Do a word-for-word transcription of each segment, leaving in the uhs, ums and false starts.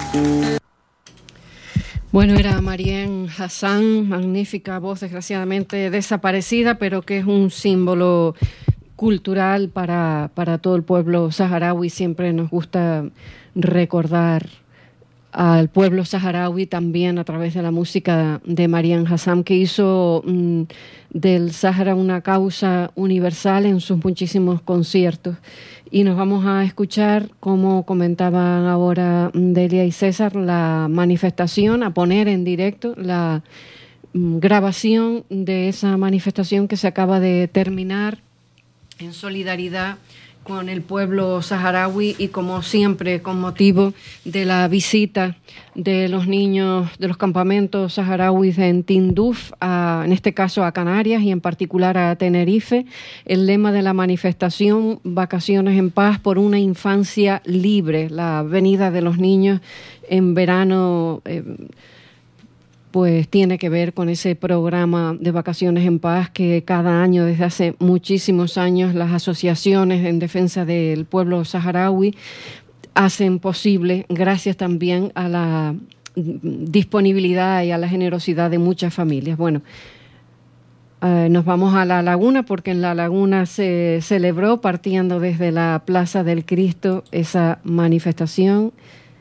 Bueno, era Mariem Hassan, magnífica voz, desgraciadamente desaparecida, pero que es un símbolo cultural para, para todo el pueblo saharaui. Siempre nos gusta recordar al pueblo saharaui también a través de la música de Mariem Hassan, que hizo mmm, del Sáhara una causa universal en sus muchísimos conciertos. Y nos vamos a escuchar, como comentaban ahora Delia y César, la manifestación, a poner en directo la mm, grabación de esa manifestación que se acaba de terminar en solidaridad con el pueblo saharaui y, como siempre, con motivo de la visita de los niños de los campamentos saharauis en Tinduf, a, en este caso a Canarias y en particular a Tenerife. El lema de la manifestación, Vacaciones en Paz por una infancia libre, la venida de los niños en verano, eh, pues tiene que ver con ese programa de Vacaciones en Paz que cada año, desde hace muchísimos años, las asociaciones en defensa del pueblo saharaui hacen posible, gracias también a la disponibilidad y a la generosidad de muchas familias. Bueno, eh, nos vamos a La Laguna, porque en La Laguna se celebró, partiendo desde la Plaza del Cristo, esa manifestación.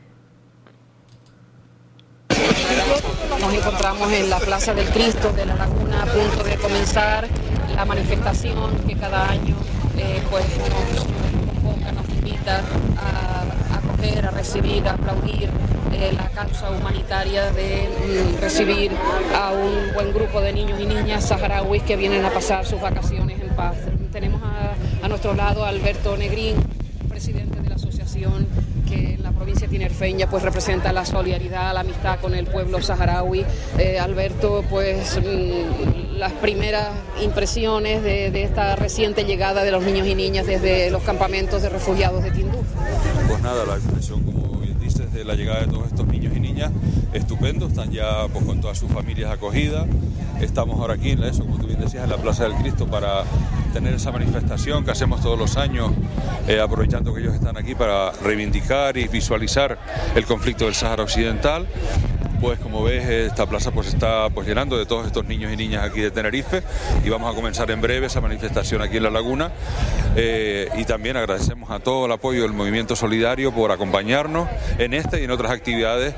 Nos encontramos en la Plaza del Cristo de La Laguna, a punto de comenzar la manifestación que cada año eh, pues nos convoca, nos invita a acoger, a recibir, a aplaudir eh, la causa humanitaria de mm, recibir a un buen grupo de niños y niñas saharauis que vienen a pasar sus vacaciones en paz. Tenemos a, a nuestro lado a Alberto Negrín, presidente de la asociación, que en la provincia tinerfeña pues representa la solidaridad, la amistad con el pueblo saharaui. Eh, Alberto, pues mmm, las primeras impresiones de, de esta reciente llegada de los niños y niñas desde los campamentos de refugiados de Tinduf. Pues nada, la impresión, como bien dices, de la llegada de todos estos niños y niñas, estupendo, están ya pues con todas sus familias acogidas. Estamos ahora aquí, eso, como tú bien decías, en la Plaza del Cristo para tener esa manifestación que hacemos todos los años, eh, aprovechando que ellos están aquí para reivindicar y visualizar el conflicto del Sáhara Occidental. Pues como ves, esta plaza pues está pues llenando de todos estos niños y niñas aquí de Tenerife, y vamos a comenzar en breve esa manifestación aquí en La Laguna. Eh, y también agradecemos a todo el apoyo del Movimiento Solidario por acompañarnos en esta y en otras actividades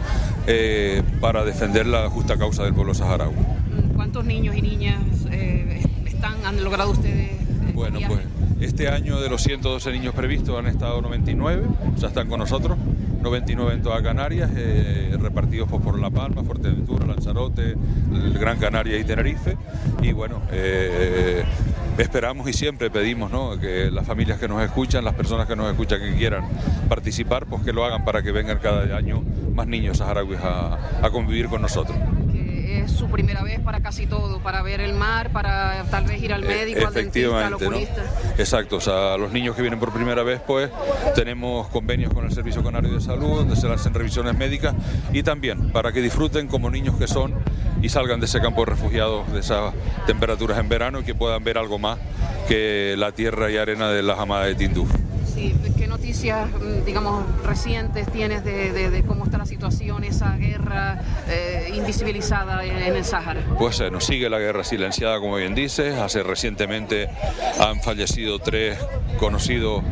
eh, para defender la justa causa del pueblo saharaui. ¿Cuántos niños y niñas eh, están, han logrado ustedes? Bueno, pues este año de los ciento doce niños previstos han estado noventa y nueve, ya están con nosotros, noventa y nueve en toda Canarias, eh, repartidos pues, por La Palma, Fuerteventura, Lanzarote, el Gran Canaria y Tenerife. Y bueno, eh, esperamos y siempre pedimos, ¿no?, que las familias que nos escuchan, las personas que nos escuchan que quieran participar, pues que lo hagan para que vengan cada año más niños saharauis a, a convivir con nosotros. Es su primera vez para casi todo, para ver el mar, para tal vez ir al médico, al dentista, al oculista. ¿No? Exacto, o sea, los niños que vienen por primera vez, pues tenemos convenios con el Servicio Canario de Salud, donde se les hacen revisiones médicas, y también para que disfruten como niños que son y salgan de ese campo de refugiados, de esas temperaturas en verano, y que puedan ver algo más que la tierra y arena de la Hamada de Tinduf. Sí, ¿qué noticias, digamos, recientes tienes de, de, de cómo está la situación, esa guerra eh, invisibilizada en, en el Sáhara? Pues eh, nos sigue la guerra silenciada, como bien dices. Hace recientemente han fallecido tres conocidos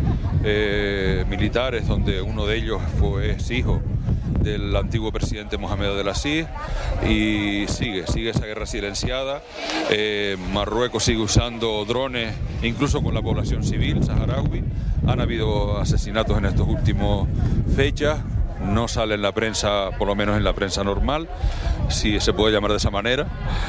eh, militares, donde uno de ellos fue es hijo del antiguo presidente Mohamed Abdelaziz, y sigue, sigue esa guerra silenciada. Eh, Marruecos sigue usando drones, incluso con la población civil saharaui. Han habido asesinatos en estos últimos fechas, no sale en la prensa, por lo menos en la prensa normal, si se puede llamar de esa manera,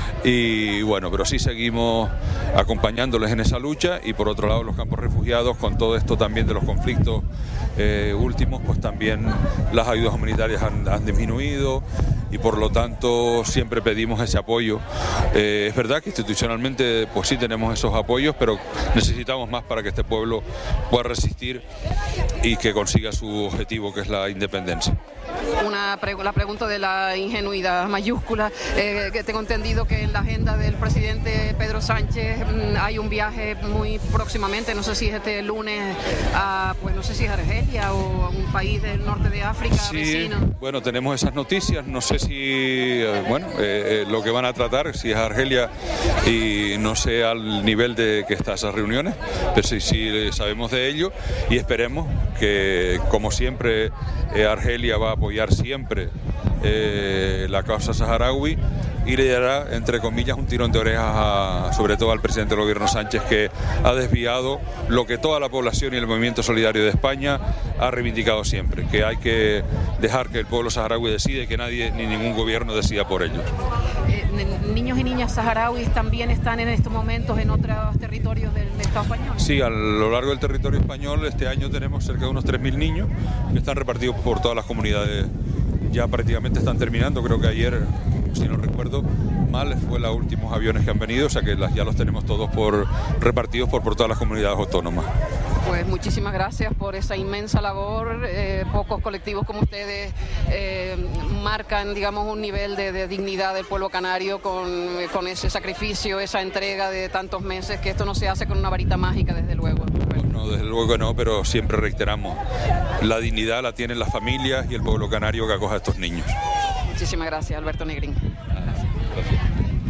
y bueno, pero sí seguimos acompañándoles en esa lucha. Y por otro lado, los campos refugiados, con todo esto también de los conflictos eh, últimos, pues también las ayudas humanitarias han, han disminuido, y por lo tanto siempre pedimos ese apoyo. Eh, es verdad que institucionalmente pues sí tenemos esos apoyos, pero necesitamos más para que este pueblo pueda resistir y que consiga su objetivo, que es la independencia. avance. Una pre- la pregunta de la ingenuidad mayúscula, eh, que tengo entendido que en la agenda del presidente Pedro Sánchez mmm, hay un viaje muy próximamente, no sé si es este lunes, a, pues no sé si es Argelia o a un país del norte de África, sí, vecino. Bueno, tenemos esas noticias, no sé si, eh, bueno, eh, eh, lo que van a tratar, si es Argelia y no sé al nivel de que están esas reuniones, pero sí, sí sabemos de ello y esperemos que, como siempre, eh, Argelia va a apoyar siempre eh, la causa saharaui y le dará, entre comillas, un tirón de orejas a, sobre todo al presidente del gobierno Sánchez, que ha desviado lo que toda la población y el movimiento solidario de España ha reivindicado siempre, que hay que dejar que el pueblo saharaui decide, que nadie ni ningún gobierno decida por ellos. Eh, niños y niñas saharauis también están en estos momentos en otros territorios del Estado español. Sí, a lo largo del territorio español este año tenemos cerca de unos tres mil niños que están repartidos por todas las comunidades. Ya prácticamente están terminando, creo que ayer, si no recuerdo mal, fue los últimos aviones que han venido, o sea que las, ya los tenemos todos por repartidos por, por todas las comunidades autónomas. Pues muchísimas gracias por esa inmensa labor. Eh, pocos colectivos como ustedes eh, marcan, digamos, un nivel de, de dignidad del pueblo canario con, con ese sacrificio, esa entrega de tantos meses, que esto no se hace con una varita mágica, desde luego. No, desde luego que no, pero siempre reiteramos, la dignidad la tienen las familias y el pueblo canario que acoge a estos niños. Muchísimas gracias, Alberto Negrín. Gracias. Gracias.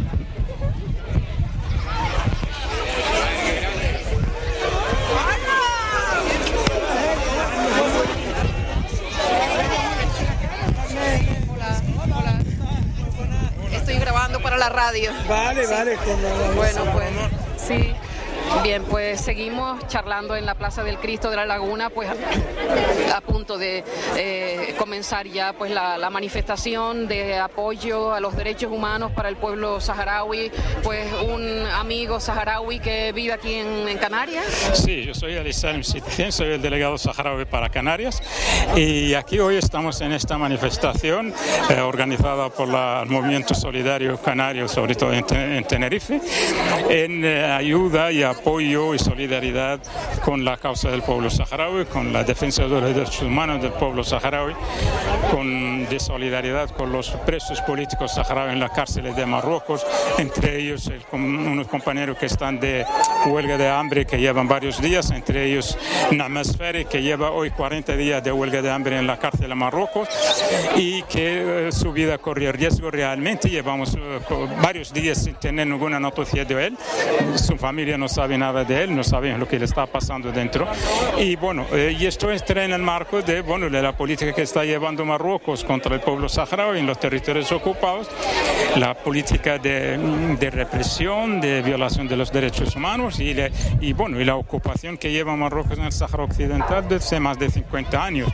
Estoy grabando para la radio. Vale, sí. Vale. Como bueno, pues sí. Bien, pues seguimos charlando en la Plaza del Cristo de la Laguna, pues a, a punto de eh, comenzar ya pues la, la manifestación de apoyo a los derechos humanos para el pueblo saharaui, pues un amigo saharaui que vive aquí en, en Canarias. Sí, yo soy Ali Salim Sitcien, soy el delegado saharaui para Canarias y aquí hoy estamos en esta manifestación eh, organizada por la, el Movimiento Solidario Canario, sobre todo en, en Tenerife, en eh, ayuda y apoyo apoyo y solidaridad con la causa del pueblo saharaui, con la defensa de los derechos humanos del pueblo saharaui, con de solidaridad con los presos políticos saharauis en las cárceles de Marruecos, entre ellos el, unos compañeros que están de huelga de hambre que llevan varios días, entre ellos Namas Ferri, que lleva hoy cuarenta días de huelga de hambre en la cárcel de Marruecos y que eh, su vida corre riesgo realmente. Llevamos eh, varios días sin tener ninguna noticia de él, su familia no sabe nada de él, no saben lo que le está pasando dentro. Y bueno, eh, y esto entra en el marco de, bueno, de la política que está llevando Marruecos contra el pueblo saharaui en los territorios ocupados, la política de, de represión, de violación de los derechos humanos y, le, y, bueno, y la ocupación que lleva Marruecos en el Sáhara Occidental desde más de cincuenta años,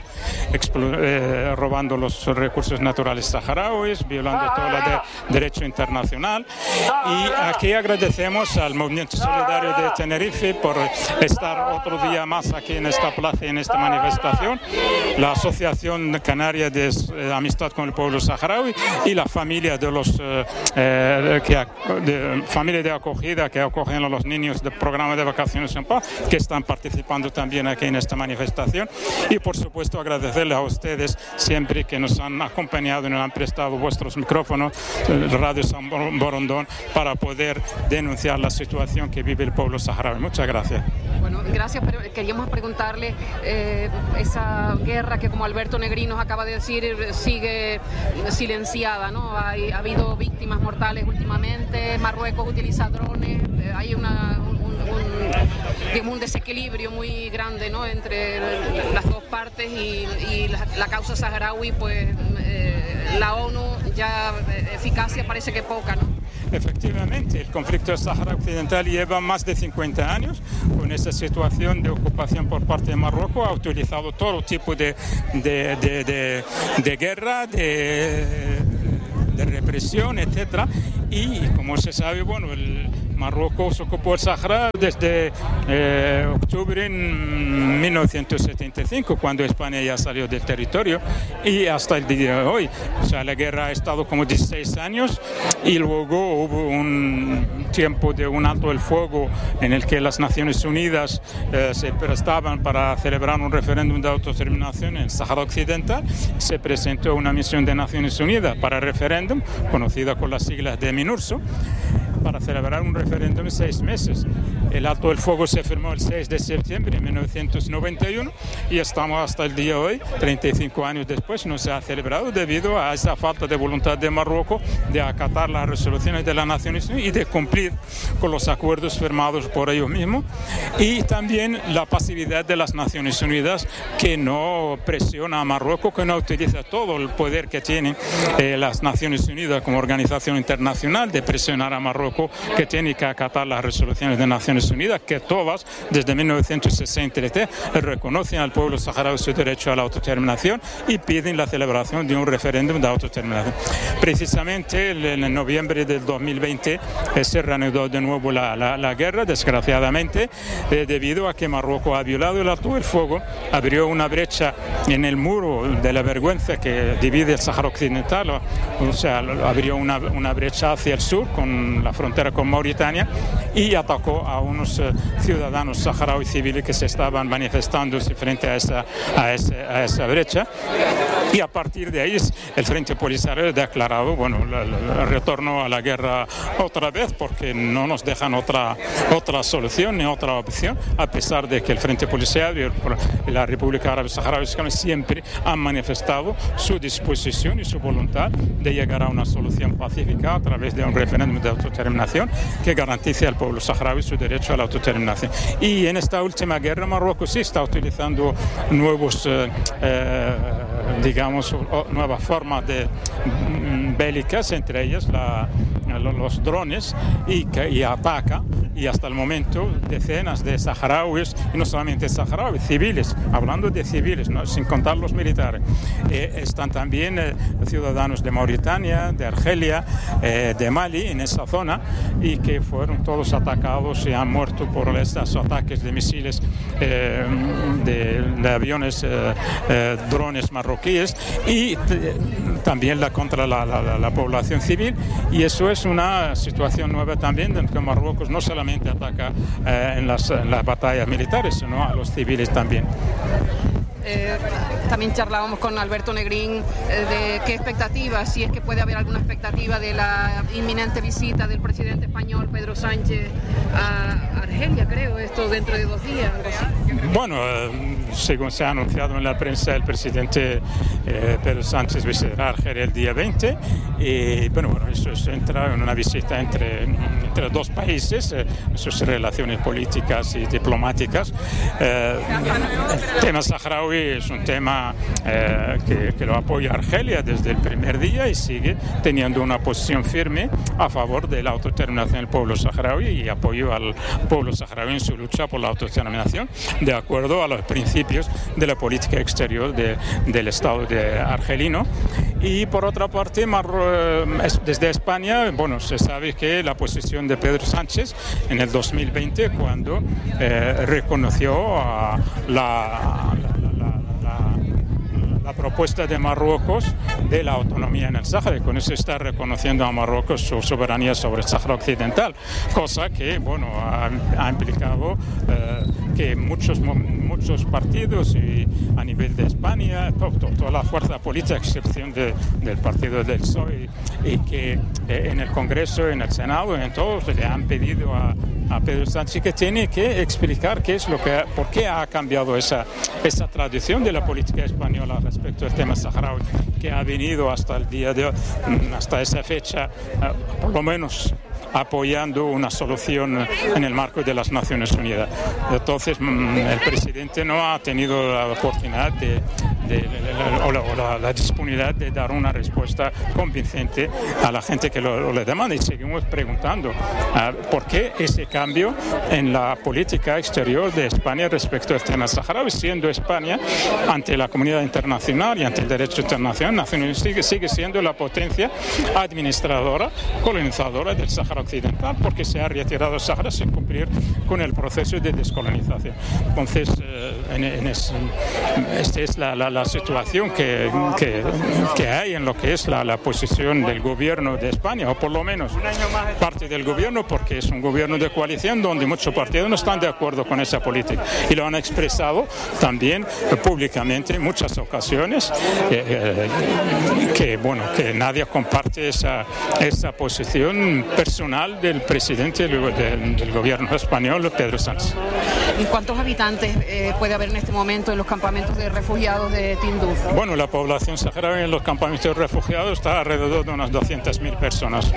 eh, robando los recursos naturales saharauis, violando todo el de, derecho internacional. Y aquí agradecemos al Movimiento Solidario de Tenerife por estar otro día más aquí en esta plaza y en esta manifestación, la Asociación Canaria de eh, Amistad con el Pueblo Saharaui y la familia de los eh, eh, que, de, familia de acogida que acogen a los niños del programa de vacaciones en paz, que están participando también aquí en esta manifestación. Y por supuesto agradecerles a ustedes siempre que nos han acompañado y nos han prestado vuestros micrófonos, Radio San Borondón, para poder denunciar la situación que vive el pueblo saharaui. Muchas gracias. Bueno, gracias, pero queríamos preguntarle, eh, esa guerra que, como Alberto Negrín nos acaba de decir, sigue silenciada, ¿no? Hay, ha habido víctimas mortales últimamente, Marruecos utiliza drones, eh, hay una, un, un, digamos, un desequilibrio muy grande, ¿no?, entre las dos partes y, y la, la causa saharaui, pues eh, la ONU ya eficacia parece que poca, ¿no? Efectivamente, el conflicto del Sáhara Occidental lleva más de cincuenta años con esa situación de ocupación por parte de Marruecos. Ha utilizado todo tipo de, de, de, de, de guerra, de, de represión, etcétera. Y como se sabe, bueno, el Marruecos ocupó el Sáhara desde eh, octubre de mil novecientos setenta y cinco, cuando España ya salió del territorio, y hasta el día de hoy. O sea, la guerra ha estado como dieciséis años y luego hubo un tiempo de un alto el fuego en el que las Naciones Unidas eh, se prestaban para celebrar un referéndum de autodeterminación en el Sáhara Occidental. Se presentó una misión de Naciones Unidas para el referéndum, conocida con las siglas de MINURSO, para celebrar un referéndum en seis meses. El alto el fuego se firmó el seis de septiembre de mil novecientos noventa y uno y estamos hasta el día de hoy, treinta y cinco años después, no se ha celebrado debido a esa falta de voluntad de Marruecos de acatar las resoluciones de las Naciones Unidas y de cumplir con los acuerdos firmados por ellos mismos, y también la pasividad de las Naciones Unidas, que no presiona a Marruecos, que no utiliza todo el poder que tienen eh, las Naciones Unidas como organización internacional de presionar a Marruecos, que tiene que acatar las resoluciones de Naciones Unidas, que todas, desde mil novecientos sesenta y tres, reconocen al pueblo saharaui su derecho a la autodeterminación y piden la celebración de un referéndum de autodeterminación. Precisamente en noviembre del dos mil veinte eh, se reanudó de nuevo la, la, la guerra, desgraciadamente, eh, debido a que Marruecos ha violado el alto el fuego, abrió una brecha en el muro de la vergüenza que divide el Sáhara Occidental, o, o sea, abrió una, una brecha hacia el sur con la frontera con Mauritania y atacó a unos uh, ciudadanos saharauis civiles que se estaban manifestando frente a esa, a, ese, a esa brecha, y a partir de ahí el Frente Polisario ha declarado, bueno, el retorno a la guerra otra vez, porque no nos dejan otra, otra solución ni otra opción, a pesar de que el Frente Polisario y la República Árabe Saharaui siempre han manifestado su disposición y su voluntad de llegar a una solución pacífica a través de un referéndum de autodeterminación que garantice al pueblo saharaui su derecho a la autodeterminación. Y en esta última guerra Marruecos sí está utilizando nuevos, eh, eh, digamos, nuevas formas de bélicas, entre ellas la, los drones, y, que, y ataca, y hasta el momento decenas de saharauis, y no solamente saharauis, civiles, hablando de civiles, ¿no?, sin contar los militares. Eh, están también eh, ciudadanos de Mauritania, de Argelia, eh, de Mali, en esa zona, y que fueron todos atacados y han muerto por estos ataques de misiles, eh, de, de aviones, eh, eh, drones marroquíes, y eh, también la, contra la, la, la población civil. Y eso es una situación nueva también, en que Marruecos no solamente ataca eh, en, las, en las batallas militares, sino a los civiles también. Eh, también charlábamos con Alberto Negrín eh, de qué expectativas, si es que puede haber alguna expectativa de la inminente visita del presidente español Pedro Sánchez a Argelia, creo, esto dentro de dos días, algo así. Bueno, eh, según se ha anunciado en la prensa, el presidente eh, Pedro Sánchez visitará Argelia el día veinte, y bueno, bueno eso, eso entra en una visita entre, entre dos países, eh, sus relaciones políticas y diplomáticas. Eh, el tema saharaui es un tema eh, que, que lo apoya Argelia desde el primer día y sigue teniendo una posición firme a favor de la autodeterminación del pueblo saharaui y apoyo al pueblo saharaui en su lucha por la autodeterminación, de acuerdo a los principios de la política exterior de, del Estado de argelino. Y por otra parte, desde España, bueno, se sabe que la posición de Pedro Sánchez en el dos mil veinte, cuando eh, reconoció a la, la la propuesta de Marruecos de la autonomía en el Sáhara, y con eso está reconociendo a Marruecos su soberanía sobre el Sáhara Occidental, cosa que, bueno, ha, ha implicado eh, que muchos, muchos partidos y a nivel de España, to, to, toda la fuerza política, a excepción de, del partido del P S O E, y, y que eh, en el Congreso, en el Senado, en todos, le han pedido a a Pedro Sánchez que tiene que explicar qué es lo que, por qué ha cambiado esa, esa tradición de la política española respecto al tema saharaui, que ha venido hasta el día de hoy, hasta esa fecha, por lo menos apoyando una solución en el marco de las Naciones Unidas. Entonces, el presidente no ha tenido la oportunidad de, de, la, o, la, o la, la disponibilidad de dar una respuesta convincente a la gente que lo, lo le demanda. Y seguimos preguntando uh, por qué ese cambio en la política exterior de España respecto al tema saharaui, siendo España ante la comunidad internacional y ante el derecho internacional sigue, sigue siendo la potencia administradora, colonizadora del Sáhara Occidental, porque se ha retirado el Sáhara sin cumplir con el proceso de descolonización. Entonces, eh, en, en es, esta es la, la, la situación que, que, que hay en lo que es la, la posición del gobierno de España, o por lo menos parte del gobierno, porque es un gobierno de coalición donde muchos partidos no están de acuerdo con esa política y lo han expresado también eh, públicamente en muchas ocasiones, eh, eh, que bueno, que nadie comparte esa, esa posición personal del presidente del, del gobierno español, Pedro Sánchez. ¿Y cuántos habitantes eh, puede haber en este momento en los campamentos de refugiados de Tinduf? Bueno, la población saharaui en los campamentos de refugiados está alrededor de unas doscientas mil personas.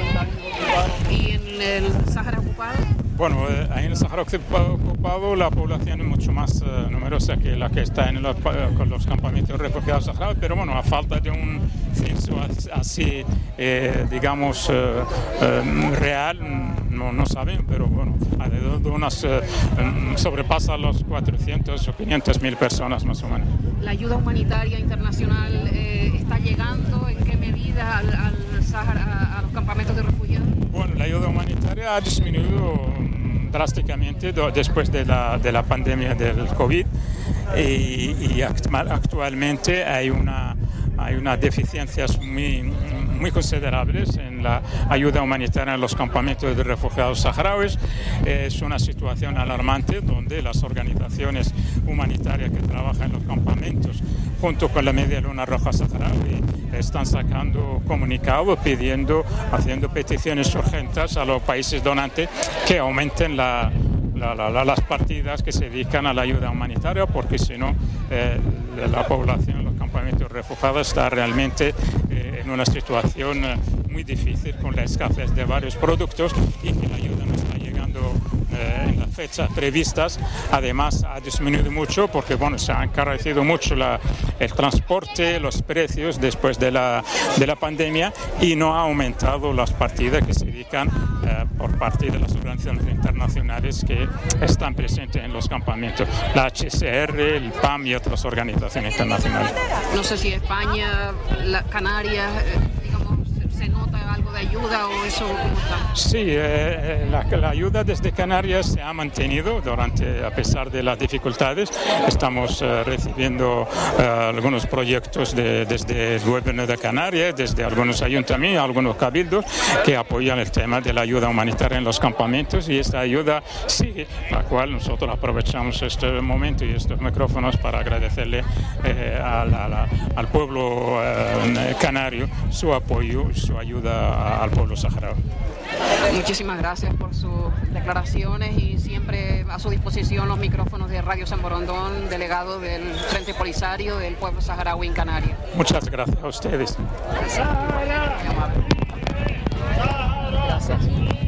¿Y en el Sáhara ocupado? Bueno, eh, ahí en el Sáhara ocupado la población es mucho más uh, numerosa que la que está en los, uh, con los campamentos de refugiados saharauis, pero bueno, a falta de un censo así, eh, digamos, uh, uh, real, no, no saben, pero bueno, alrededor de unas, uh, um, sobrepasa los cuatrocientas o quinientas mil personas más o menos. ¿La ayuda humanitaria internacional eh, está llegando en qué medida al, al Sáhara, a los campamentos de refugiados? Bueno, la ayuda humanitaria ha disminuido drásticamente do, después de la, de la pandemia del COVID y, y actualmente hay una hay unas deficiencias muy, muy considerables en la ayuda humanitaria en los campamentos de refugiados saharauis. Es una situación alarmante donde las organizaciones humanitarias que trabajan en los campamentos junto con la Media Luna Roja Saharaui están sacando comunicados pidiendo, haciendo peticiones urgentes a los países donantes que aumenten la La, la, las partidas que se dedican a la ayuda humanitaria, porque si no eh, la población en los campamentos refugiados está realmente eh, en una situación eh, muy difícil con la escasez de varios productos y que la ayuda no está llegando eh, en las fechas previstas. Además ha disminuido mucho porque bueno, se ha encarecido mucho la, el transporte, los precios después de la, de la pandemia y no ha aumentado las partidas que se dedican eh, por parte de las organizaciones internacionales que están presentes en los campamentos, la H C R, el P A M y otras organizaciones internacionales. No sé si España, la Canarias, eh, digamos, se nota algo de ayuda o eso, ¿cómo está? Sí, eh, la, la ayuda desde Canarias se ha mantenido durante, a pesar de las dificultades. Estamos eh, recibiendo eh, algunos proyectos de, desde el gobierno de Canarias, desde algunos ayuntamientos, algunos cabildos que apoyan el tema de la ayuda humanitaria en los campamentos y esta ayuda sigue, la cual nosotros aprovechamos este momento y estos micrófonos para agradecerle eh, a la, a la, al pueblo eh, canario su apoyo y su ayuda al pueblo saharaui. Muchísimas gracias por sus declaraciones y siempre a su disposición los micrófonos de Radio San Borondón, delegado del Frente Polisario del pueblo saharaui en Canarias. Muchas gracias a ustedes. Gracias. Gracias.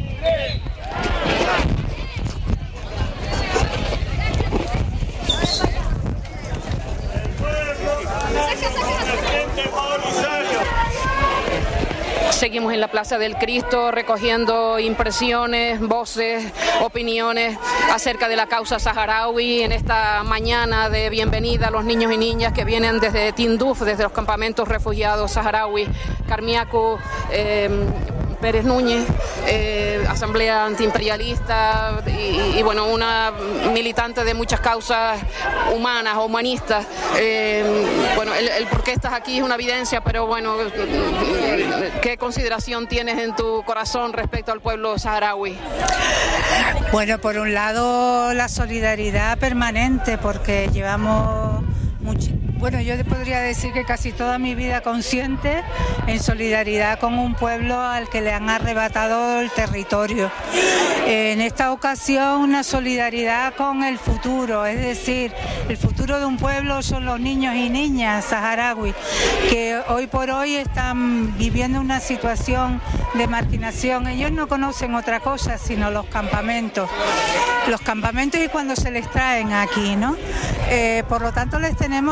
Seguimos en la Plaza del Cristo recogiendo impresiones, voces, opiniones acerca de la causa saharaui en esta mañana de bienvenida a los niños y niñas que vienen desde Tinduf, desde los campamentos refugiados saharaui, Carmiaco, eh, Pérez Núñez, eh, Asamblea Antiimperialista y, y bueno, una militante de muchas causas humanas, humanistas. Eh, bueno, el, el por qué estás aquí es una evidencia, pero bueno, ¿qué consideración tienes en tu corazón respecto al pueblo saharaui? Bueno, por un lado la solidaridad permanente, porque llevamos mucho... Bueno, yo podría decir que casi toda mi vida consciente en solidaridad con un pueblo al que le han arrebatado el territorio. En esta ocasión una solidaridad con el futuro, es decir, el futuro de un pueblo son los niños y niñas saharauis que hoy por hoy están viviendo una situación de marginación. Ellos no conocen otra cosa sino los campamentos. Los campamentos y cuando se les traen aquí, ¿no? Eh, por lo tanto les tenemos que dar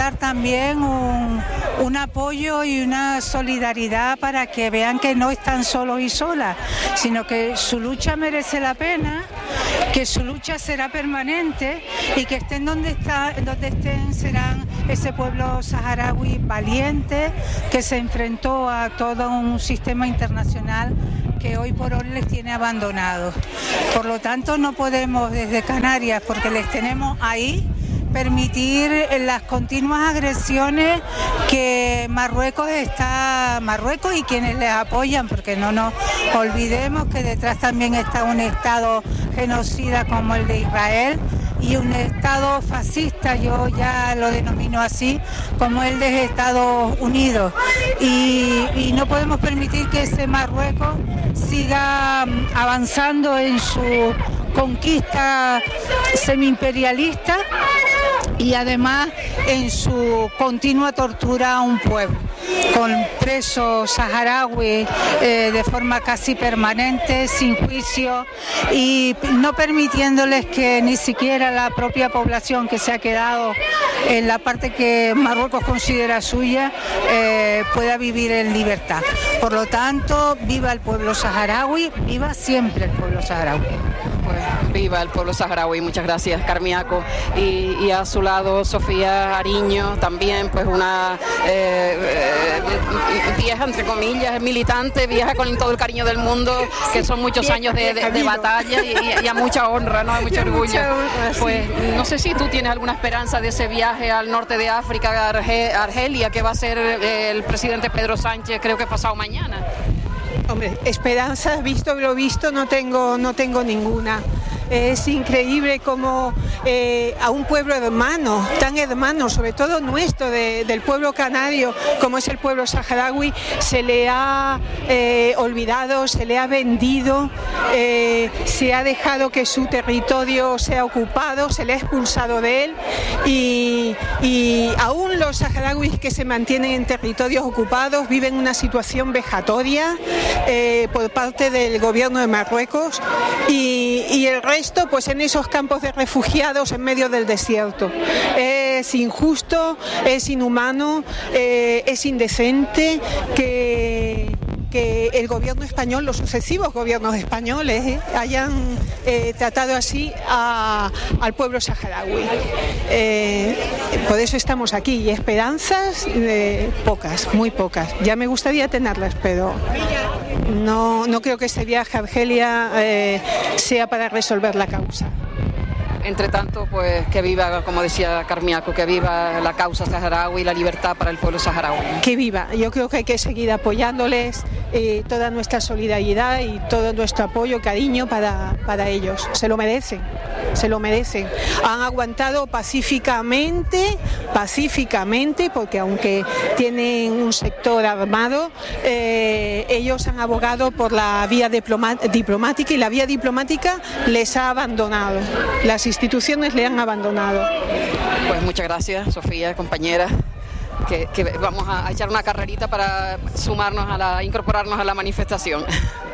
dar también un, un apoyo y una solidaridad para que vean que no están solos y solas, sino que su lucha merece la pena, que su lucha será permanente y que estén donde, está, donde estén serán ese pueblo saharaui valiente que se enfrentó a todo un sistema internacional que hoy por hoy les tiene abandonados. Por lo tanto, no podemos desde Canarias, porque les tenemos ahí, permitir las continuas agresiones que Marruecos está, Marruecos y quienes les apoyan, porque no nos olvidemos que detrás también está un Estado genocida como el de Israel y un Estado fascista, yo ya lo denomino así, como el de Estados Unidos. Y, y no podemos permitir que ese Marruecos siga avanzando en su conquista semi-imperialista y además en su continua tortura a un pueblo, con presos saharauis eh, de forma casi permanente, sin juicio y no permitiéndoles que ni siquiera la propia población que se ha quedado en la parte que Marruecos considera suya eh, pueda vivir en libertad. Por lo tanto, viva el pueblo saharaui, viva siempre el pueblo saharaui. Pues viva el pueblo saharaui, muchas gracias, Carmiaco. Y, y a su lado Sofía Ariño, también pues una eh, eh, vieja, entre comillas, militante, vieja con todo el cariño del mundo, que son muchos años de, de, de batalla y, y a mucha honra, ¿no? A mucho orgullo. Pues no sé si tú tienes alguna esperanza de ese viaje al norte de África, a Arge, Argelia, que va a ser el presidente Pedro Sánchez, creo que pasado mañana. Hombre, esperanzas, visto lo visto, no tengo, no tengo ninguna. Es increíble como eh, a un pueblo hermano, tan hermano, sobre todo nuestro, de, del pueblo canario, como es el pueblo saharaui, se le ha eh, olvidado, se le ha vendido, eh, se ha dejado que su territorio sea ocupado, se le ha expulsado de él y, y aún los saharauis que se mantienen en territorios ocupados viven una situación vejatoria eh, por parte del gobierno de Marruecos y, y el resto Esto pues en esos campos de refugiados en medio del desierto. Es injusto, es inhumano, eh, es indecente que, que el gobierno español, los sucesivos gobiernos españoles eh, hayan eh, tratado así a, al pueblo saharaui. Eh, por eso estamos aquí y esperanzas eh, pocas, muy pocas. Ya me gustaría tenerlas, pero no, no creo que este viaje a Argelia eh, sea para resolver la causa. Entre tanto, pues que viva, como decía Carmiaco, que viva la causa saharaui y la libertad para el pueblo saharaui. Que viva. Yo creo que hay que seguir apoyándoles, eh, toda nuestra solidaridad y todo nuestro apoyo, cariño para, para ellos. Se lo merecen, se lo merecen. Han aguantado pacíficamente, pacíficamente, porque aunque tienen un sector armado, eh, ellos han abogado por la vía diploma- diplomática y la vía diplomática les ha abandonado. Las instituciones le han abandonado. Pues muchas gracias, Sofía, compañera, que, que vamos a echar una carrerita para sumarnos a la, incorporarnos a la manifestación.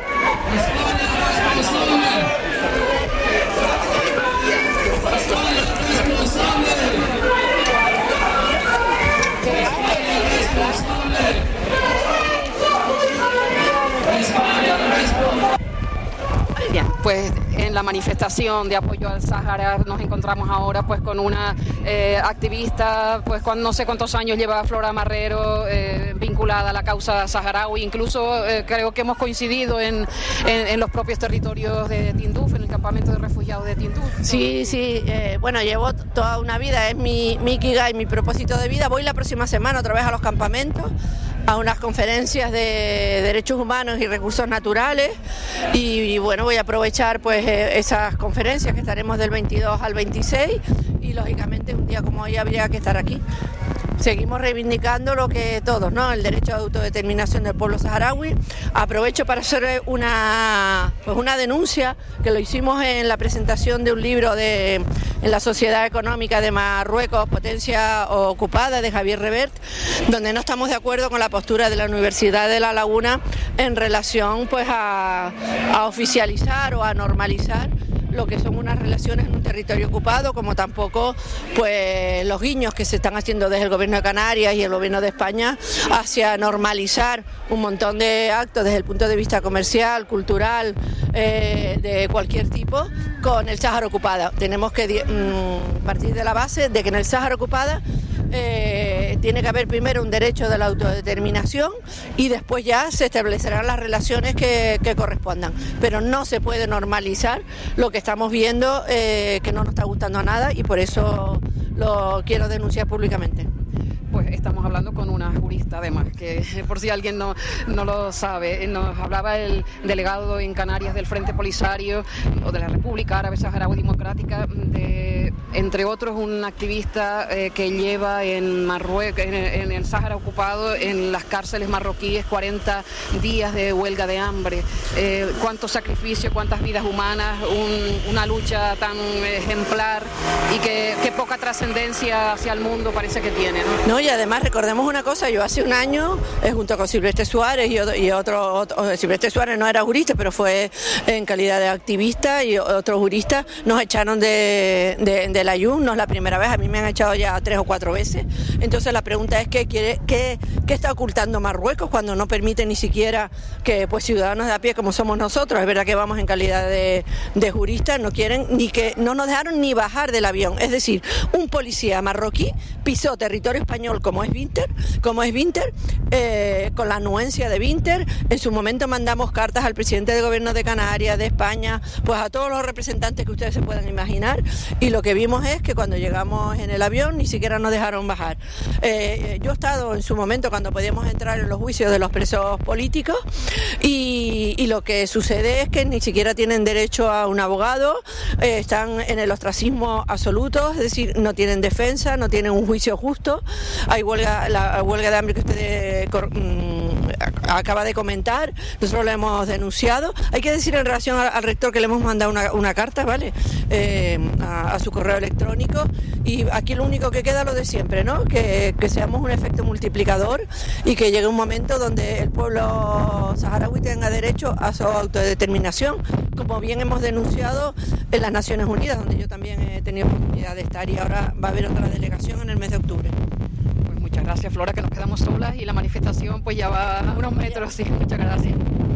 Bien, pues en la manifestación de apoyo al Sáhara nos encontramos ahora pues con una eh, activista, pues con no sé cuántos años lleva Flora Marrero eh, vinculada a la causa saharaui, incluso eh, creo que hemos coincidido en, en, en los propios territorios de Tinduf, en el campamento de refugiados de Tinduf. Sí, sí, eh, bueno, llevo toda una vida, es mi, mi ikigai, mi propósito de vida. Voy la próxima semana otra vez a los campamentos, a unas conferencias de derechos humanos y recursos naturales y, y bueno, voy a aprovechar pues eh, esas conferencias que estaremos del veintidós al veintiséis y lógicamente un día como hoy habría que estar aquí. Seguimos reivindicando lo que todos, ¿no? El derecho de autodeterminación del pueblo saharaui. Aprovecho para hacer una, pues una denuncia que lo hicimos en la presentación de un libro de, en la Sociedad Económica de Marruecos, Potencia Ocupada, de Javier Revert, donde no estamos de acuerdo con la postura de la Universidad de La Laguna en relación pues a, a oficializar o a normalizar lo que son unas relaciones en un territorio ocupado, como tampoco pues los guiños que se están haciendo desde el gobierno de Canarias y el gobierno de España hacia normalizar un montón de actos desde el punto de vista comercial, cultural, eh, de cualquier tipo, con el Sáhara ocupada. Tenemos que mmm, partir de la base de que en el Sáhara ocupada Eh, tiene que haber primero un derecho de la autodeterminación y después ya se establecerán las relaciones que, que correspondan, pero no se puede normalizar lo que estamos viendo, eh, que no nos está gustando a nada, y por eso lo quiero denunciar públicamente. Pues estamos hablando con una jurista, además, que por si alguien no, no lo sabe, nos hablaba el delegado en Canarias del Frente Polisario o de la República Árabe Saharaui Democrática, de, entre otros, un activista eh, que lleva en Marruecos, en, en el Sáhara ocupado, en las cárceles marroquíes, cuarenta días de huelga de hambre. Eh, cuánto sacrificio, cuántas vidas humanas, un, una lucha tan ejemplar y que, que poca trascendencia hacia el mundo parece que tiene, ¿no? No, y además recordemos una cosa, yo hace un año, eh, junto con Silvestre Suárez y otro, y otro, otro, Silvestre Suárez no era jurista, pero fue en calidad de activista, y otros juristas nos echaron de, de, de la I U N, no es la primera vez, a mí me han echado ya tres o cuatro veces. Entonces la pregunta es qué quiere, qué, qué está ocultando Marruecos cuando no permite ni siquiera que pues ciudadanos de a pie como somos nosotros, es verdad que vamos en calidad de, de juristas, no quieren ni que, no nos dejaron ni bajar del avión, es decir, un policía marroquí pisó territorio español como es Winter, como es Winter, eh, con la anuencia de Winter. En su momento mandamos cartas al presidente del gobierno de Canarias, de España, pues a todos los representantes que ustedes se puedan imaginar, y lo que vimos es que cuando llegamos en el avión ni siquiera nos dejaron bajar. Eh, yo he estado en su momento cuando podíamos entrar en los juicios de los presos políticos, y, y lo que sucede es que ni siquiera tienen derecho a un abogado, eh, están en el ostracismo absoluto, es decir, no tienen defensa, no tienen un juicio justo. Hay huelga, la huelga de hambre que usted eh, cor, mmm, acaba de comentar, nosotros lo hemos denunciado. Hay que decir en relación al, al rector que le hemos mandado una, una carta, ¿vale? Eh, a, a su correo electrónico, y aquí lo único que queda lo de siempre, ¿no? Que, que seamos un efecto multiplicador y que llegue un momento donde el pueblo saharaui tenga derecho a su autodeterminación, como bien hemos denunciado en las Naciones Unidas, donde yo también he tenido oportunidad de estar, y ahora va a haber otra delegación en el mes de octubre. Pues muchas gracias, Flora, que nos quedamos solas y la manifestación pues ya va a unos metros, sí, muchas gracias.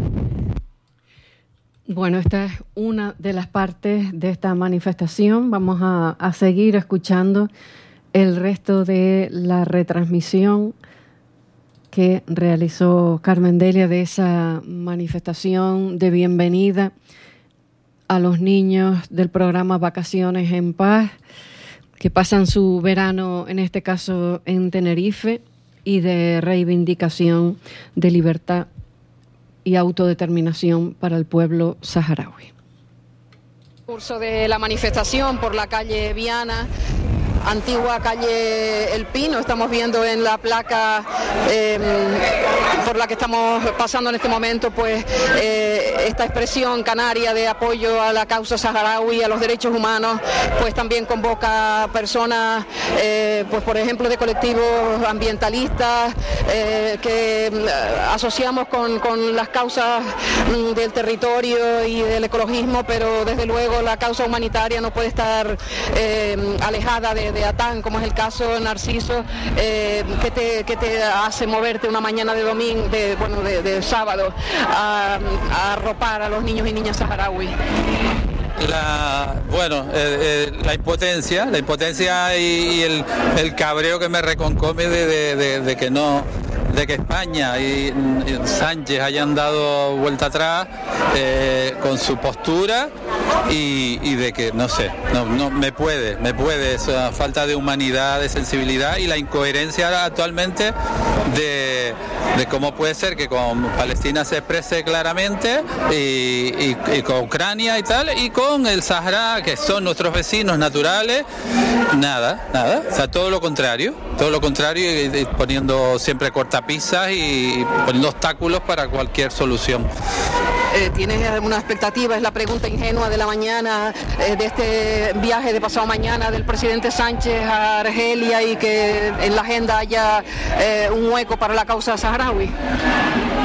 Bueno, esta es una de las partes de esta manifestación. Vamos a, a seguir escuchando el resto de la retransmisión que realizó Carmen Delia de esa manifestación de bienvenida a los niños del programa Vacaciones en Paz, que pasan su verano, en este caso en Tenerife, y de reivindicación de libertad y autodeterminación para el pueblo saharaui. Curso de la manifestación por la calle Viana, antigua calle El Pino, estamos viendo en la placa eh, por la que estamos pasando en este momento, pues eh, esta expresión canaria de apoyo a la causa saharaui, a los derechos humanos, pues también convoca personas, eh, pues por ejemplo de colectivos ambientalistas eh, que eh, asociamos con, con las causas mm, del territorio y del ecologismo, pero desde luego la causa humanitaria no puede estar eh, alejada de de Atán, como es el caso Narciso, eh, que, te, que te hace moverte una mañana de domingo, de, bueno, de, de sábado, a, a arropar a los niños y niñas saharauis. La, bueno, eh, eh, la impotencia, la impotencia y, y el, el cabreo que me reconcome de, de, de, de que no, de que España y, y Sánchez hayan dado vuelta atrás eh, con su postura, y, y de que no sé, no, no me puede, me puede esa falta de humanidad, de sensibilidad, y la incoherencia actualmente de, de cómo puede ser que con Palestina se exprese claramente y, y, y con Ucrania y tal, y con el Sahara, que son nuestros vecinos naturales, nada, nada, o sea, todo lo contrario, todo lo contrario, y, y poniendo siempre cortapisas y poniendo obstáculos para cualquier solución. Eh, ¿Tienes alguna expectativa? Es la pregunta ingenua de la mañana, eh, de este viaje de pasado mañana del presidente Sánchez a Argelia, y que en la agenda haya eh, un hueco para la causa saharaui.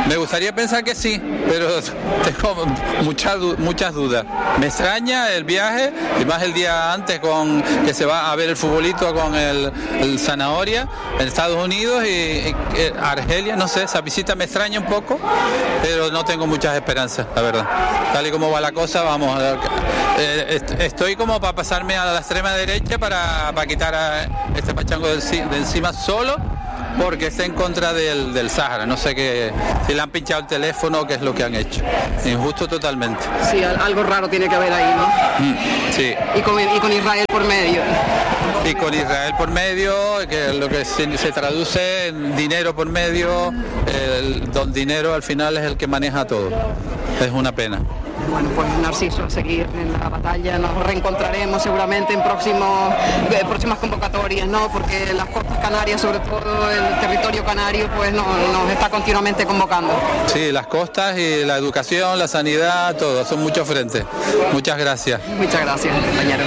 Me gustaría pensar que sí, pero tengo muchas, muchas dudas. Me extraña el viaje, y más el día antes con que se va a ver el futbolito con el, el Zanahoria en Estados Unidos y, y Argelia, no sé, esa visita me extraña un poco, pero no tengo muchas esperanzas, la verdad. Tal y como va la cosa, vamos, eh, estoy como para pasarme a la extrema derecha para, para quitar a este pachango de, de encima solo, porque está en contra del, del Sáhara. No sé qué, si le han pinchado el teléfono o qué es lo que han hecho. Injusto totalmente. Sí, algo raro tiene que haber ahí, ¿no? Mm, sí. Y con, y con Israel por medio. Y con Israel por medio, que lo que se, se traduce en dinero por medio, el don dinero al final es el que maneja todo. Es una pena. Bueno, pues Narciso, a seguir en la batalla, nos reencontraremos seguramente en próximos, eh, próximas convocatorias, ¿no? Porque las costas canarias, sobre todo el territorio canario, pues no, nos está continuamente convocando. Sí, las costas y la educación, la sanidad, todo, son muchos frentes. Muchas gracias. Muchas gracias, compañero.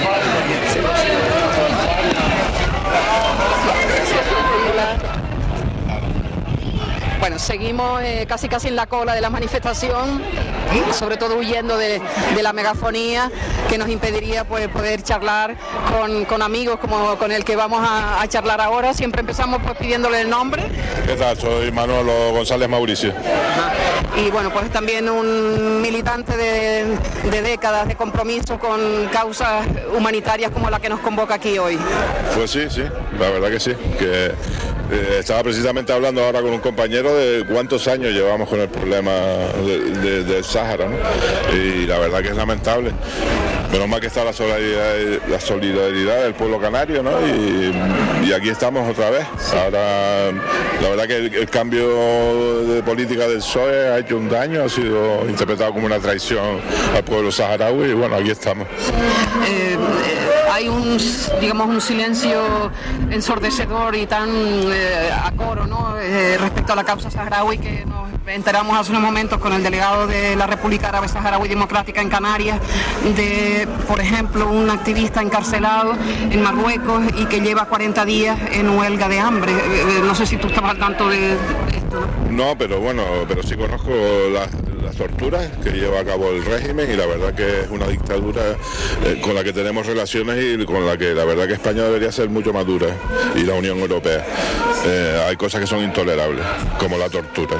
Bueno, seguimos eh, casi casi en la cola de la manifestación, sobre todo huyendo de, de la megafonía que nos impediría pues, poder charlar con, con amigos como con el que vamos a, a charlar ahora. Siempre empezamos pues, pidiéndole el nombre. ¿Qué tal? Soy Manolo González Mauricio. Ajá. Y bueno, pues también un militante de, de décadas de compromiso con causas humanitarias como la que nos convoca aquí hoy. Pues sí, sí, la verdad que sí, que eh, estaba precisamente hablando ahora con un compañero de cuántos años llevamos con el problema de, de, del Sáhara, ¿no? Y la verdad que es lamentable. Menos mal que está la solidaridad, la solidaridad del pueblo canario, ¿no? Y, y aquí estamos otra vez. Ahora, la verdad que el, el cambio de política del P S O E ha hecho un daño, ha sido interpretado como una traición al pueblo saharaui y bueno, aquí estamos. Eh, hay un, digamos, un silencio ensordecedor y tan eh, a coro, ¿no? Eh, respecto a la causa saharaui, que nos enteramos hace unos momentos con el delegado de la República Árabe Saharaui Democrática en Canarias, de, por ejemplo, un activista encarcelado en Marruecos y que lleva cuarenta días en huelga de hambre. Eh, no sé si tú estabas al tanto de esto, ¿no? No, pero bueno, pero sí conozco las, las torturas que lleva a cabo el régimen y la verdad que es una dictadura eh, con la que tenemos relaciones y con la que la verdad que España debería ser mucho más dura y la Unión Europea. Eh, hay cosas que son intolerables, como la tortura.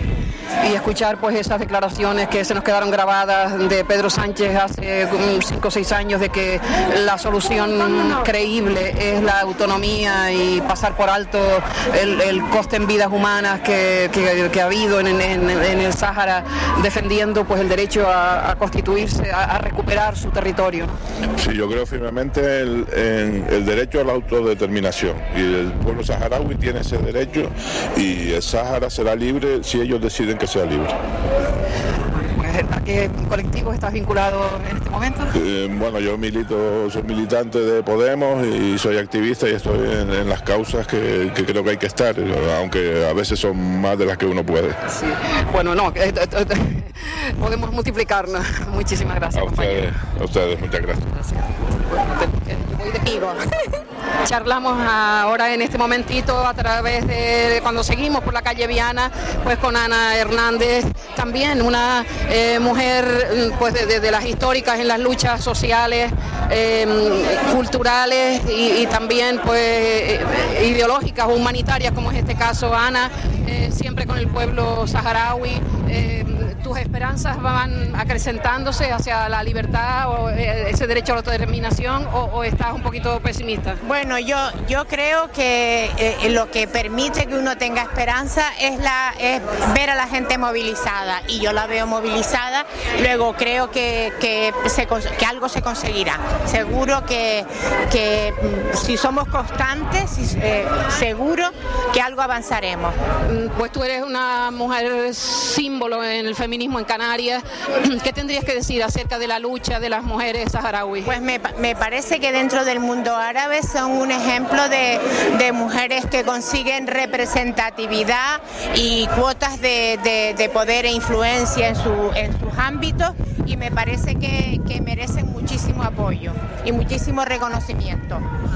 Y escuchar pues esas declaraciones que se nos quedaron grabadas de Pedro Sánchez hace cinco o seis años de que la solución creíble es la autonomía y pasar por alto el, el coste en vidas humanas que, que, que ha habido en, en, en el Sáhara, defendiendo pues el derecho a, a constituirse, a, a recuperar su territorio. Sí, yo creo firmemente el, en el derecho a la autodeterminación y el pueblo saharaui tiene ese derecho y el Sáhara será libre si ellos deciden que sea libre. ¿A qué colectivo estás vinculado en este momento? Eh, bueno, yo milito, soy militante de Podemos y soy activista y estoy en, en las causas que, que creo que hay que estar, aunque a veces son más de las que uno puede. Sí. Bueno, no, eh, eh, eh, podemos multiplicarnos. Muchísimas gracias, a ustedes, a ustedes, muchas gracias. Gracias. Yo voy de pigo. Charlamos ahora en este momentito a través de cuando seguimos por la calle Viana, pues con Ana Hernández, también una eh, mujer pues de, de, de las históricas en las luchas sociales, eh, culturales y, y también pues eh, ideológicas o humanitarias, como es este caso. Ana, eh, siempre con el pueblo saharaui. Eh, ¿Tus esperanzas van acrecentándose hacia la libertad o ese derecho a la autodeterminación o, o estás un poquito pesimista? Bueno, yo, yo creo que eh, lo que permite que uno tenga esperanza es, la, es ver a la gente movilizada y yo la veo movilizada, luego creo que, que, se, que algo se conseguirá. Seguro que, que si somos constantes, eh, seguro que algo avanzaremos. Pues tú eres una mujer símbolo en el feminismo en Canarias. ¿Qué tendrías que decir acerca de la lucha de las mujeres saharauis? Pues me, me parece que dentro del mundo árabe son un ejemplo de, de mujeres que consiguen representatividad y cuotas de, de, de poder e influencia en, su, en sus ámbitos y me parece que, que merecen muchísimo apoyo y muchísimo reconocimiento.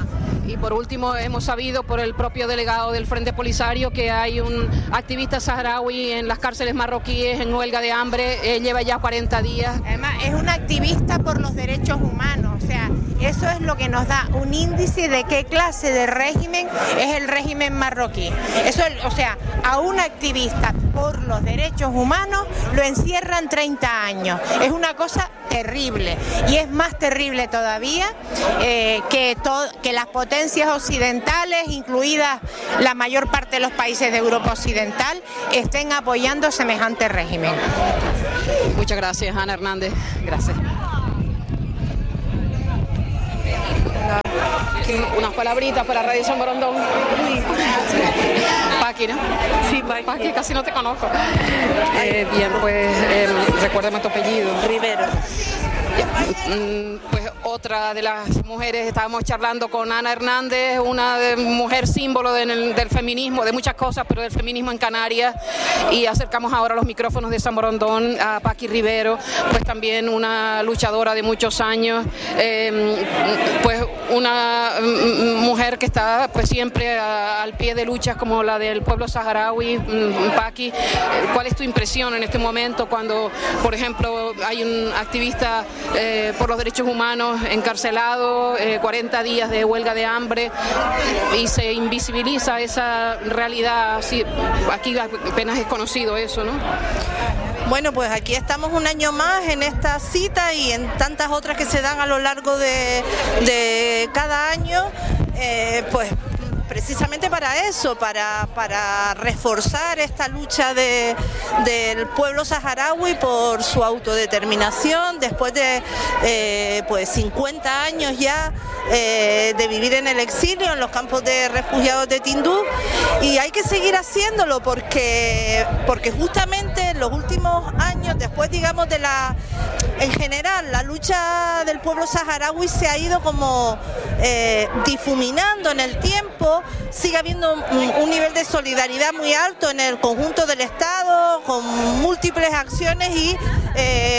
Y por último, hemos sabido por el propio delegado del Frente Polisario que hay un activista saharaui en las cárceles marroquíes en huelga de hambre, eh, lleva ya cuarenta días. Además, es un activista por los derechos humanos, o sea, eso es lo que nos da un índice de qué clase de régimen es el régimen marroquí. Eso, o sea, a un activista por los derechos humanos lo encierran treinta años. Es una cosa terrible, y es más terrible todavía eh, que, to que las potencias occidentales, incluidas la mayor parte de los países de Europa Occidental, estén apoyando semejante régimen. Muchas gracias, Ana Hernández. Gracias. Unas palabritas para Radio San Borondón. Paqui, ¿no? Sí, Paqui. Paqui, casi no te conozco. Eh, bien, pues eh, recuérdame tu apellido. Rivero. Pues otra de las mujeres, estábamos charlando con Ana Hernández, una de, mujer símbolo de, del feminismo, de muchas cosas, pero del feminismo en Canarias, y acercamos ahora los micrófonos de San Borondón a Paqui Rivero, pues también una luchadora de muchos años, eh, pues una mujer que está pues siempre a, al pie de luchas como la del pueblo saharaui. Paqui, ¿cuál es tu impresión en este momento cuando, por ejemplo, hay un activista Eh, por los derechos humanos encarcelado, eh, cuarenta días de huelga de hambre, y se invisibiliza esa realidad? Sí, aquí apenas es conocido eso, ¿no? Bueno, pues aquí estamos un año más en esta cita y en tantas otras que se dan a lo largo de, de cada año, eh, pues precisamente para eso, para, para reforzar esta lucha de, del pueblo saharaui por su autodeterminación después de eh, pues cincuenta años ya eh, de vivir en el exilio en los campos de refugiados de Tinduf, y hay que seguir haciéndolo porque, porque justamente en los últimos años, después digamos de la, en general, la lucha del pueblo saharaui se ha ido como eh, difuminando en el tiempo. Sigue habiendo un, un nivel de solidaridad muy alto en el conjunto del Estado, con múltiples acciones y eh,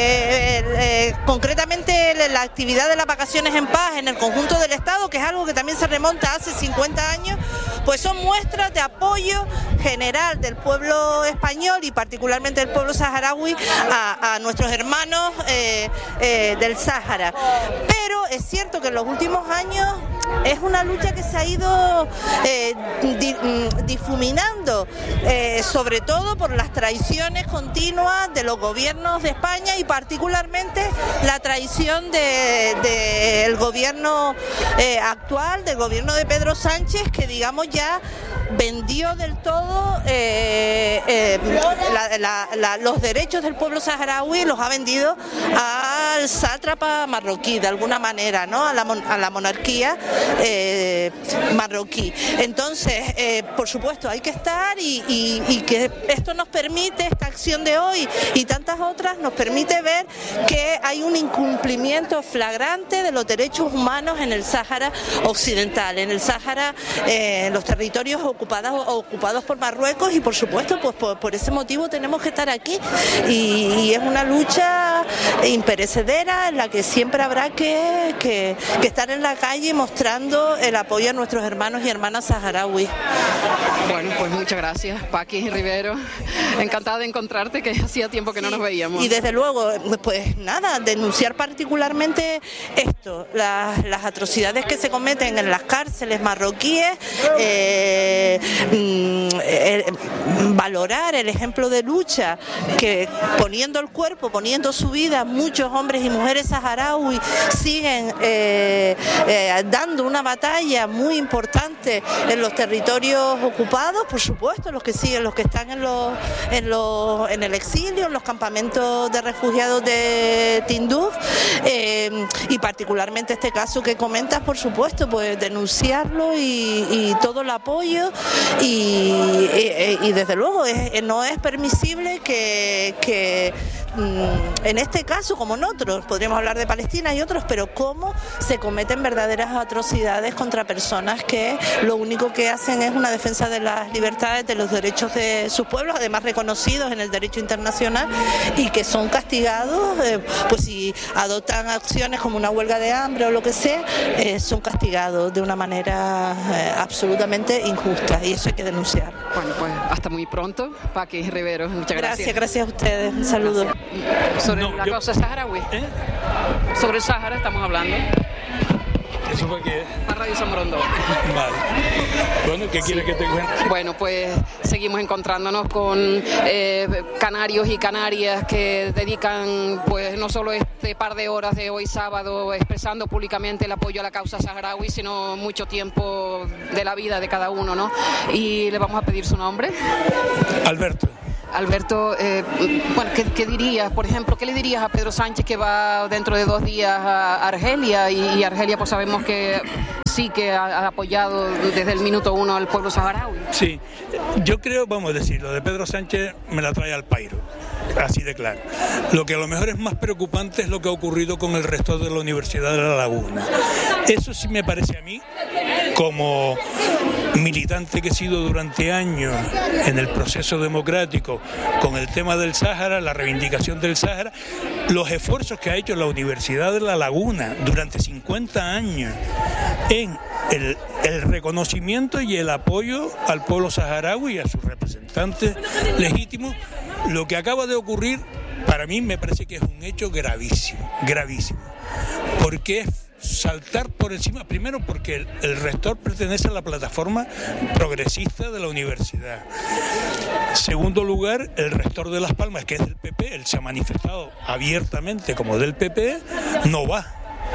eh, concretamente la actividad de las vacaciones en paz en el conjunto del Estado, que es algo que también se remonta hace cincuenta años, pues son muestras de apoyo general del pueblo español y particularmente del pueblo saharaui a, a nuestros hermanos eh, eh, del Sáhara. Pero es cierto que en los últimos años es una lucha que se ha ido eh, di, difuminando, eh, sobre todo por las traiciones continuas de los gobiernos de España y particularmente la traición del de, de gobierno eh, actual, del gobierno de Pedro Sánchez, que digamos ya vendió del todo eh, eh, la, la, la, los derechos del pueblo saharaui, los ha vendido al sátrapa marroquí de alguna manera, ¿no? a, la, a la monarquía eh, marroquí. Entonces, eh, por supuesto, hay que estar y, y, y que esto nos permite, esta acción de hoy y tantas otras, nos permite ver que hay un incumplimiento flagrante de los derechos humanos en el Sáhara Occidental, en el Sáhara, eh, en los territorios ocupados, ocupados por Marruecos, y por supuesto, pues por, por ese motivo tenemos que estar aquí y, y es una lucha imperecedera en la que siempre habrá que, que, que estar en la calle mostrando el apoyo a nuestros hermanos y hermanas saharauis. Bueno, pues muchas gracias, Paqui Rivero. Encantada de encontrarte, que hacía tiempo que sí, no nos veíamos. Y desde luego, pues nada, denunciar particularmente esto, las, las atrocidades que se cometen en las cárceles marroquíes, eh, eh, valorar el ejemplo de lucha que poniendo el cuerpo, poniendo su vida, muchos hombres y mujeres saharauis siguen eh, eh, dando una batalla muy importante en los territorios ocupados, por supuesto, los que siguen, los que están en los, en los, en el exilio, en los campamentos de refugiados de Tinduf, eh, y particularmente este caso que comentas, por supuesto, pues denunciarlo y, y todo el apoyo y, y, y desde luego es, no es permisible que, que en este caso, como en otros, podríamos hablar de Palestina y otros, pero cómo se cometen verdaderas atrocidades contra personas que lo único que hacen es una defensa de las libertades, de los derechos de sus pueblos, además reconocidos en el derecho internacional, y que son castigados, eh, pues si adoptan acciones como una huelga de hambre o lo que sea, eh, son castigados de una manera eh, absolutamente injusta, y eso hay que denunciar. Bueno, pues hasta muy pronto, Paqui Rivero, muchas gracias. Gracias, gracias a ustedes, un saludo. Sobre No, la yo- causa saharaui. ¿Eh? Sobre el Sáhara estamos hablando. ¿Eso fue qué? Para Radio Samorondo. Vale. Bueno, ¿qué quieres que te cuente? Bueno, pues seguimos encontrándonos con eh, canarios y canarias que dedican pues no solo este par de horas de hoy sábado expresando públicamente el apoyo a la causa saharaui, sino mucho tiempo de la vida de cada uno, ¿no? Y le vamos a pedir su nombre. Alberto. Alberto, eh, bueno, ¿qué, qué dirías? Por ejemplo, ¿qué le dirías a Pedro Sánchez que va dentro de dos días a Argelia? Y, y Argelia, pues sabemos que sí que ha, ha apoyado desde el minuto uno al pueblo saharaui. Sí, yo creo, vamos a decir, lo de Pedro Sánchez me la trae al pairo, así de claro. Lo que a lo mejor es más preocupante es lo que ha ocurrido con el rector de la Universidad de La Laguna. Eso sí me parece a mí, como militante que he sido durante años en el proceso democrático con el tema del Sáhara, la reivindicación del Sáhara, los esfuerzos que ha hecho la Universidad de La Laguna durante cincuenta años en el, el reconocimiento y el apoyo al pueblo saharaui y a sus representantes legítimos. Lo que acaba de ocurrir, para mí me parece que es un hecho gravísimo, gravísimo, porque es saltar por encima, primero porque el, el rector pertenece a la plataforma progresista de la universidad. Segundo lugar, el rector de Las Palmas, que es del P P, él se ha manifestado abiertamente como del P P, no va.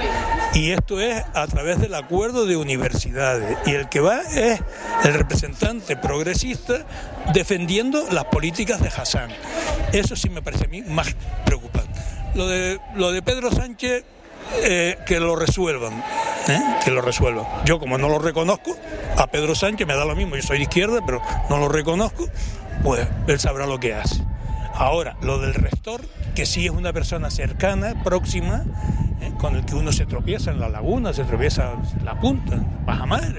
Y esto es a través del acuerdo de universidades. Y el que va es el representante progresista defendiendo las políticas de Hassan. Eso sí me parece a mí más preocupante. Lo de, lo de Pedro Sánchez, eh, que lo resuelvan, ¿eh? que lo resuelvan. Yo como no lo reconozco, a Pedro Sánchez me da lo mismo, yo soy de izquierda, pero no lo reconozco, pues él sabrá lo que hace. Ahora, lo del rector, que sí es una persona cercana, próxima, ¿eh? con el que uno se tropieza en la laguna, se tropieza en la punta, en Bajamar.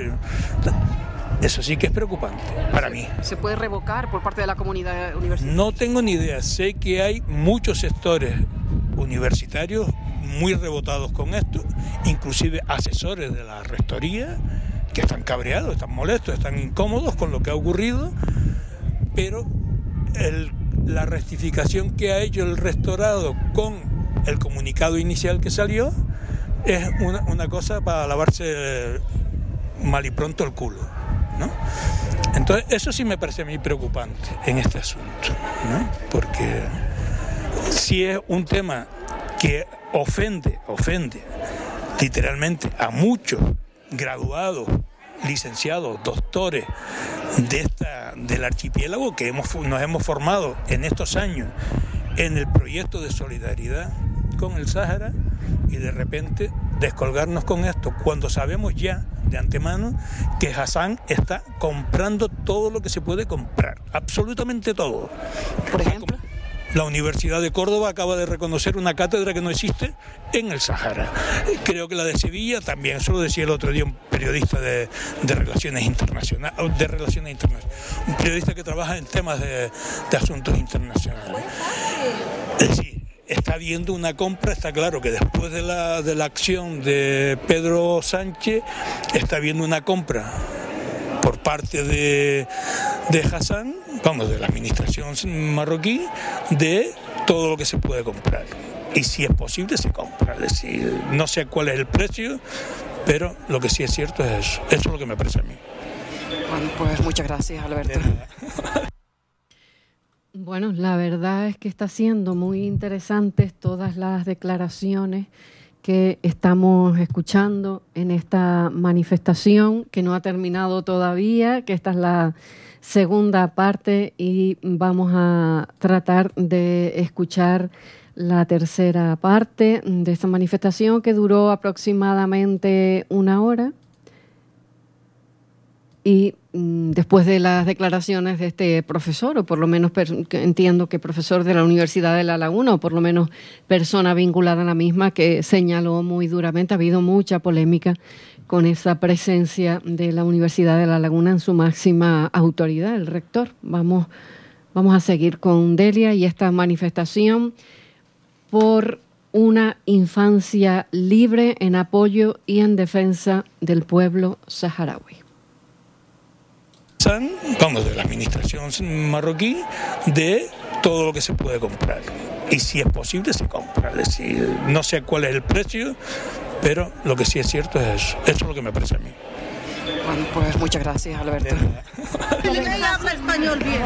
Eso sí que es preocupante para mí. ¿Se puede revocar por parte de la comunidad universitaria? No tengo ni idea. Sé que hay muchos sectores universitarios muy rebotados con esto, inclusive asesores de la rectoría que están cabreados, están molestos, están incómodos con lo que ha ocurrido, pero el, la rectificación que ha hecho el rectorado con el comunicado inicial que salió es una, una cosa para lavarse mal y pronto el culo, ¿no? Entonces eso sí me parece a mí preocupante en este asunto, ¿no? Porque si es un tema que ofende, ofende literalmente a muchos graduados, licenciados, doctores de esta, del archipiélago que hemos, nos hemos formado en estos años en el proyecto de solidaridad con el Sáhara, y de repente descolgarnos con esto cuando sabemos ya de antemano que Hassan está comprando todo lo que se puede comprar, absolutamente todo. Por ejemplo, la Universidad de Córdoba acaba de reconocer una cátedra que no existe en el Sáhara. Creo que la de Sevilla también, eso lo decía el otro día un periodista de, de relaciones internacionales, de relaciones internacionales, un periodista que trabaja en temas de, de asuntos internacionales. Es decir, está habiendo una compra, está claro que después de la, de la acción de Pedro Sánchez, está habiendo una compra por parte de, de Hassan, vamos, de la administración marroquí, de todo lo que se puede comprar. Y si es posible, se compra. Es decir, no sé cuál es el precio, pero lo que sí es cierto es eso. Eso es lo que me parece a mí. Bueno, pues muchas gracias, Alberto. Bueno, la verdad es que está siendo muy interesantes todas las declaraciones que estamos escuchando en esta manifestación, que no ha terminado todavía, que esta es la segunda parte y vamos a tratar de escuchar la tercera parte de esta manifestación, que duró aproximadamente una hora. Y mm, después de las declaraciones de este profesor, o por lo menos per- que entiendo que profesor de la Universidad de La Laguna, o por lo menos persona vinculada a la misma, que señaló muy duramente, ha habido mucha polémica con esa presencia de la Universidad de La Laguna en su máxima autoridad, el rector. Vamos, vamos a seguir con Delia y esta manifestación por una infancia libre en apoyo y en defensa del pueblo saharaui. Vamos, de la administración marroquí, de todo lo que se puede comprar. Y si es posible, se compra. Es decir, no sé cuál es el precio, pero lo que sí es cierto es eso. Eso es lo que me parece a mí. Bueno, pues muchas gracias, Alberto. habla español bien.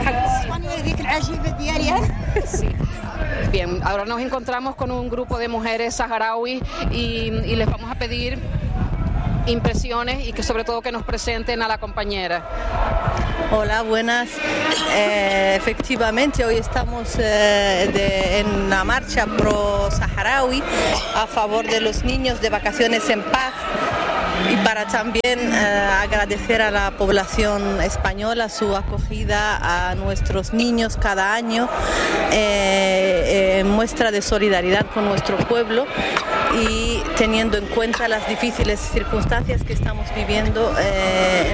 Sí. Bien, ahora nos encontramos con un grupo de mujeres saharauis y, y les vamos a pedir impresiones y que sobre todo que nos presenten a la compañera. Hola, buenas. Eh, efectivamente, hoy estamos eh, de, en una marcha pro saharaui a favor de los niños de vacaciones en paz y para también eh, agradecer a la población española su acogida a nuestros niños cada año, eh, eh, muestra de solidaridad con nuestro pueblo y teniendo en cuenta las difíciles circunstancias que estamos viviendo eh,